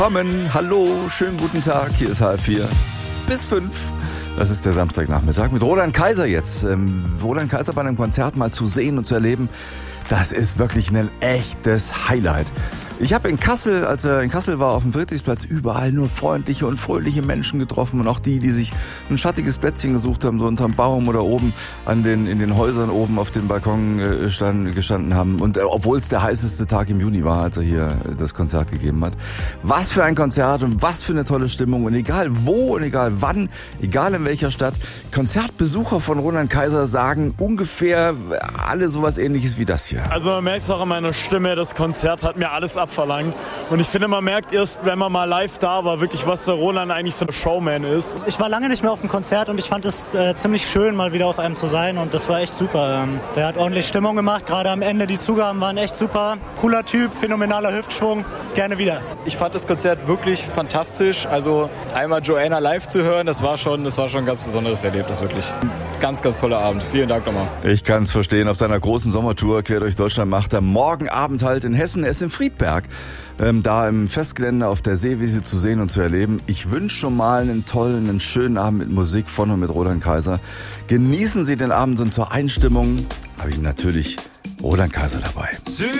Hallo, schönen guten Tag, hier ist 4:30 bis 5. Das ist der Samstagnachmittag mit Roland Kaiser jetzt. Roland Kaiser bei einem Konzert mal zu sehen und zu erleben, das ist wirklich ein echtes Highlight. Ich habe in Kassel, als er in Kassel war, auf dem Friedrichsplatz, überall nur freundliche und fröhliche Menschen getroffen und auch die sich ein schattiges Plätzchen gesucht haben, so unterm Baum oder oben in den Häusern oben auf dem Balkon gestanden haben. Und obwohl es der heißeste Tag im Juni war, als er hier das Konzert gegeben hat. Was für ein Konzert und was für eine tolle Stimmung. Und egal wo und egal wann, egal in welcher Stadt, Konzertbesucher von Roland Kaiser sagen ungefähr alle sowas Ähnliches wie das hier. Also man merkt es auch an meiner Stimme, das Konzert hat mir alles abverlangt. Und ich finde, man merkt erst, wenn man mal live da war, wirklich, was der Roland eigentlich für ein Showman ist. Ich war lange nicht mehr auf dem Konzert und ich fand es ziemlich schön, mal wieder auf einem zu sein und das war echt super. Der hat ordentlich Stimmung gemacht, gerade am Ende, die Zugaben waren echt super. Cooler Typ, phänomenaler Hüftschwung, gerne wieder. Ich fand das Konzert wirklich fantastisch. Also einmal Joanna live zu hören, das war schon ein ganz besonderes Erlebnis, wirklich. Ganz, ganz toller Abend. Vielen Dank nochmal. Ich kann es verstehen, auf seiner großen Sommertour quer durch Deutschland macht er morgen Abend halt in Hessen, er ist in Friedberg, da im Festgelände auf der Seewiese zu sehen und zu erleben. Ich wünsche schon mal einen schönen Abend mit Musik von und mit Roland Kaiser. Genießen Sie den Abend und zur Einstimmung habe ich natürlich Roland Kaiser dabei.